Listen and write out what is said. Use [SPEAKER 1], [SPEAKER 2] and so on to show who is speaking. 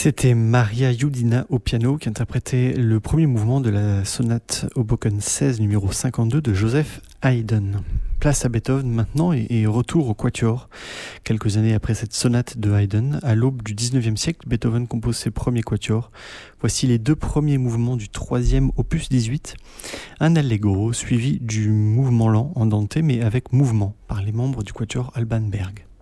[SPEAKER 1] C'était Maria Yudina au piano qui interprétait le premier mouvement de la sonate Hoboken 16 numéro 52 de Joseph Haydn. Place à Beethoven maintenant et retour au quatuor. Quelques années après cette sonate de Haydn, à l'aube du 19e siècle, Beethoven compose ses premiers quatuors. Voici les deux premiers mouvements du troisième opus 18, un allegro suivi du mouvement lent andante mais avec mouvement par les membres du quatuor Alban Berg.